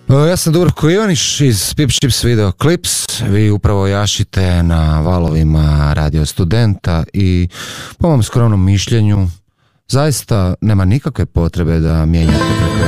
Ja sam Dubravko Ivaniš iz Pip Chips Video Clips. Vi upravo jašite na valovima Radio Studenta i po mom skromnom mišljenju zaista nema nikakve potrebe da mijenjate frekvenciju.